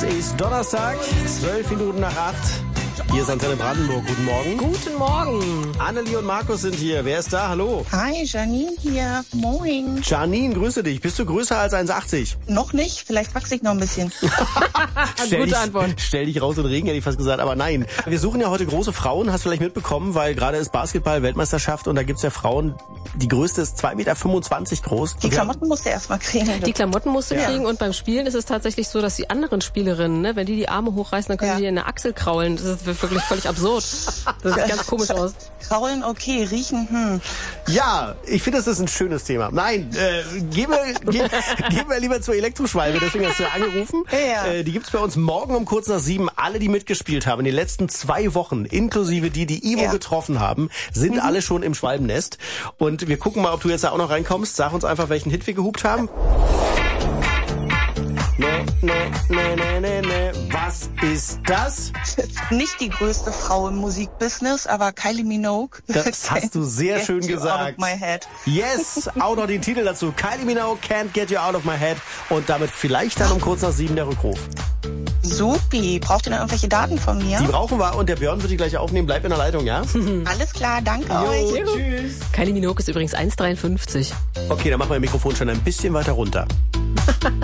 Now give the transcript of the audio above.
ist Donnerstag, 12 Minuten nach 8. Hier ist Antenne Brandenburg. Guten Morgen. Guten Morgen. Annelie und Markus sind hier. Wer ist da? Hallo. Hi, Janine hier. Moin. Janine, grüße dich. Bist du größer als 1,80? Noch nicht, vielleicht wachse ich noch ein bisschen. Gute Antwort. Stell dich raus in den Regen, hätte ich fast gesagt, aber nein. Wir suchen ja heute große Frauen, hast du vielleicht mitbekommen, weil gerade ist Basketball-Weltmeisterschaft und da gibt's ja Frauen, die größte ist 2,25 Meter groß. Die Klamotten musst du erstmal kriegen. Die Klamotten musst du kriegen und beim Spielen ist es tatsächlich so, dass die anderen Spielerinnen, ne, wenn die Arme hochreißen, dann können die in der Achsel kraulen. Das ist wirklich völlig absurd. Das sieht ganz komisch aus. Kraulen, okay, riechen, Ja, ich finde, das ist ein schönes Thema. Nein, gehen wir lieber zur Elektroschwalbe, deswegen hast du ja angerufen. Ja. Die gibt's bei uns morgen um kurz nach 7. Alle, die mitgespielt haben in den letzten 2 Wochen, inklusive die Ivo getroffen haben, sind alle schon im Schwalbennest. Und wir gucken mal, ob du jetzt da auch noch reinkommst. Sag uns einfach, welchen Hit wir gehupt haben. Ne. Was ist das? Nicht die größte Frau im Musikbusiness, aber Kylie Minogue. Das hast du sehr schön Get you gesagt. Out of my head. Yes, auch noch den Titel dazu. Kylie Minogue, Can't Get You Out of My Head. Und damit vielleicht dann um kurz nach 7 der Rückruf. Supi. Braucht ihr noch irgendwelche Daten von mir? Die brauchen wir und der Björn wird die gleich aufnehmen. Bleib in der Leitung, ja? Alles klar, danke euch. Tschüss. Kylie Minogue ist übrigens 1,53. Okay, dann machen wir das Mikrofon schon ein bisschen weiter runter.